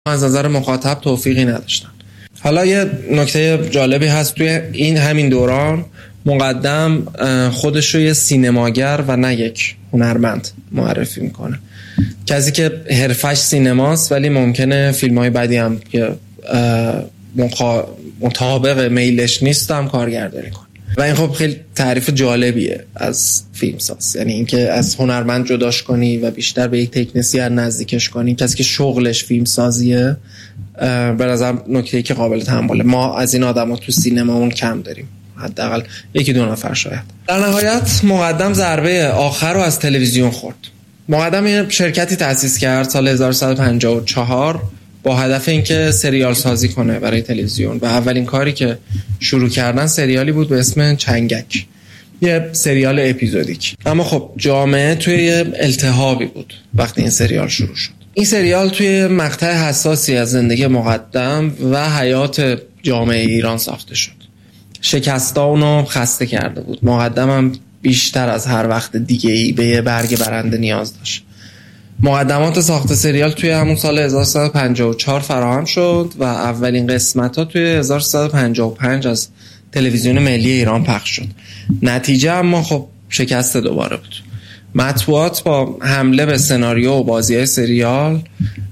از نظر مخاطب توفیقی نداشتن. حالا یه نکته جالبی هست توی این همین دوران، مقدم خودش رو یه سینماگر و نه یک هنرمند معرفی میکنه. کسی که حرفش سینماست ولی ممکنه فیلم‌های بعدی هم که مطابق میلش نیست هم کارگردانی کنه و این خب خیلی تعریف جالبیه از فیلمساز، یعنی اینکه از هنرمند جداش کنی و بیشتر به یک تکنسین نزدیکش کنی، کسی که شغلش فیلمسازیه. به نظرم نکته‌ای که قابل تحمله. ما از این آدما تو سینمامون کم داریم، حداقل یکی دو نفر شاید. در نهایت مقدم ضربه آخر رو از تلویزیون خورد. مقدم یه شرکتی تأسیس کرد سال 1154 با هدف اینکه سریال سازی کنه برای تلویزیون و اولین کاری که شروع کردن سریالی بود به اسم چنگک، یه سریال اپیزودیک. اما خب جامعه توی التهابی بود وقتی این سریال شروع شد. این سریال توی مقطع حساسی از زندگی مقدم و حیات جامعه ایران ساخته شد. شکسته اونو خسته کرده بود. مقدم هم بیشتر از هر وقت دیگه‌ای به یه برگ برنده نیاز داشت. مقدمات ساخت سریال توی همون سال 1354 فراهم شد و اولین قسمت‌ها توی 1355 از تلویزیون ملی ایران پخش شد. نتیجه اما خب شکست دوباره بود. مطبوعات با حمله به سناریو و بازی‌های سریال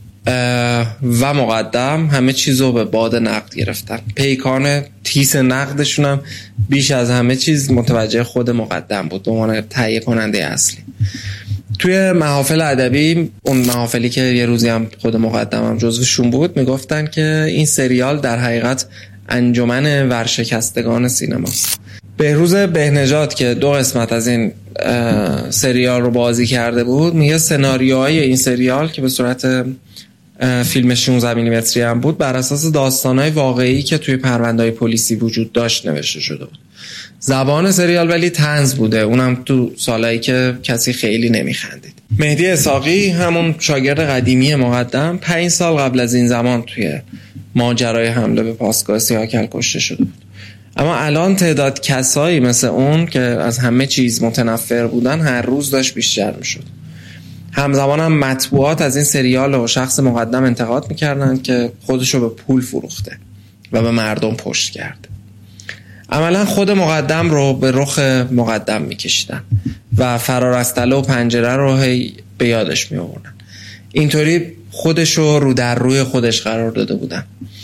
و مقدم همه چیزو به باد نقد گرفتن. پیکان تیز نقدشون هم بیش از همه چیز متوجه خود مقدم بود به عنوان تهیه کننده اصلی. توی محافل ادبی، اون محافلی که یه روزی هم خود مقدم هم جزوشون بود، میگفتن که این سریال در حقیقت انجمن ورشکستگان سینماست. بهروز بهنژاد که 2 قسمت از این سریال رو بازی کرده بود میگه سناریوهای این سریال که به صورت فیلم 16 میلیمتری هم بود بر اساس داستانهای واقعی که توی پرونده‌های پلیسی وجود داشت نوشته شده بود. زبان سریال ولی طنز بوده، اونم تو سالایی که کسی خیلی نمیخندید. مهدی اسحاقی همون شاگرد قدیمی مقدم 5 سال قبل از این زمان توی ماجرای حمله به پاسگاه سیاهکل کشته شده بود. اما الان تعداد کسایی مثل اون که از همه چیز متنفر بودن هر روز داشت بیشتر میشد. همزمان هم مطبوعات از این سریال و شخص مقدم انتقاد میکردن که خودشو به پول فروخته و به مردم پشت کرده. عملا خود مقدم رو به رخ مقدم میکشیدن و فرار از تله و پنجره رو به یادش میآوردن. اینطوری خودش رو در روی خودش قرار داده بودن.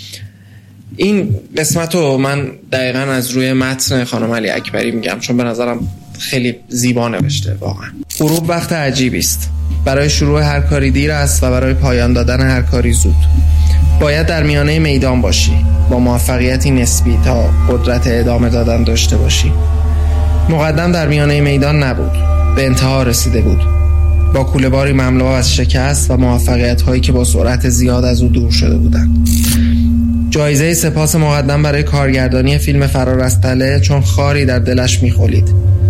این قسمت رو من دقیقاً از روی متن خانم علی اکبری میگم چون به نظرم خیلی زیبا نوشته. واقعا غروب وقت عجیبی است. برای شروع هر کاری دیر است و برای پایان دادن هر کاری زود. باید در میانه میدان باشی، با موفقیتی نسبی تا قدرت ادامه دادن داشته باشی. مقدم در میانه میدان نبود، به انتها رسیده بود، با کوله‌باری مملو از شکست و موفقیت‌هایی که با سرعت زیاد از او دور شده بودند. جایزه سپاس مقدم برای کارگردانی فیلم فرار از تله چون خاری در دلش می‌خولید.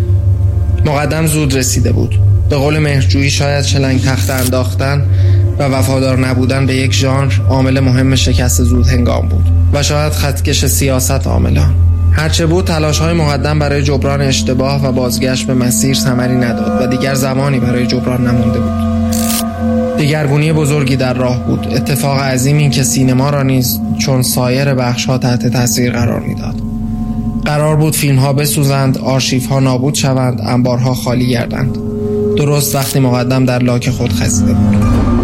مقدم زود رسیده بود. به قول مهرجویی شاید شلنگ تخت انداختن و وفادار نبودن به یک ژانر عامل مهم شکست زود هنگام بود و شاید خطکش سیاست عامل آن. هرچه بود تلاش‌های مقدم برای جبران اشتباه و بازگشت به مسیر ثمری نداد و دیگر زمانی برای جبران نمانده بود. دگرگونی بزرگی در راه بود. اتفاق عظیم این که سینما را نیز چون سایر بخش‌ها تحت تاثیر قرار می‌داد. قرار بود فیلم‌ها بسوزند، آرشیوها نابود شوند، انبارها خالی گردند. درست وقتی مقدم در لاک خود خزیده بود.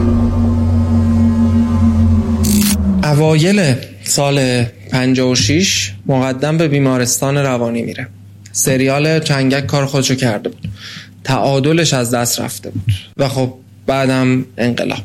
اوایل سال 56 مقدم به بیمارستان روانی میره. سریال چنگک کار خودشو کرده بود. تعادلش از دست رفته بود و خب بعدم انقلاب.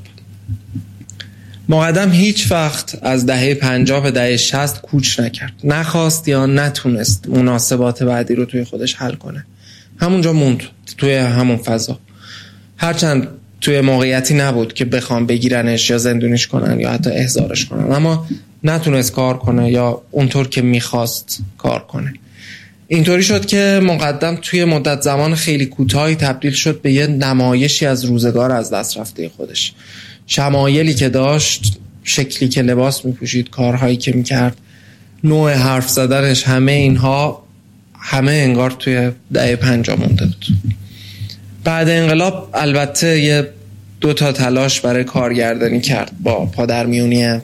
مقدم هیچ وقت از دهه 50 به دهه 60 کوچ نکرد. نخواست یا نتونست مناسبات بعدی رو توی خودش حل کنه. همونجا موند توی همون فضا. هرچند توی موقعیتی نبود که بخوام بگیرنش یا زندونیش کنن یا حتی احضارش کنن، اما نتونست کار کنه یا اونطور که میخواست کار کنه. اینطوری شد که مقدم توی مدت زمان خیلی کوتاهی تبدیل شد به یه نمایشی از روزگار از دست رفته خودش. شمایلی که داشت، شکلی که لباس میپوشید، کارهایی که میکرد، نوع حرف زدنش، همه اینها همه انگار توی دهه 50 مونده بود. بعد انقلاب البته یه 2 تا تلاش برای کارگردانی کرد با پادرمیونی